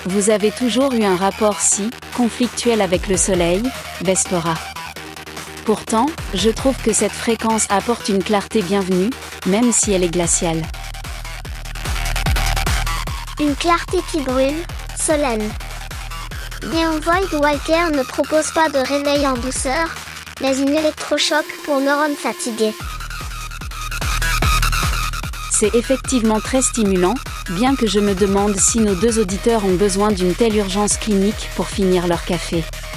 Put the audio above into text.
Vous avez toujours eu un rapport si conflictuel avec le soleil, Vespora. Pourtant, je trouve que cette fréquence apporte une clarté bienvenue, même si elle est glaciale. Une clarté qui brûle, solenne. Neon Void Walker ne propose pas de réveil en douceur, mais une électrochoc pour neurones fatigués. C'est effectivement très stimulant, bien que je me demande si nos deux auditeurs ont besoin d'une telle urgence clinique pour finir leur café.